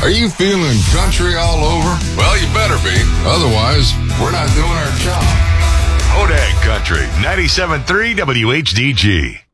Are you feeling country all over? Well, you better be. Otherwise, we're not doing our job. Hodag Country, 97.3 WHDG.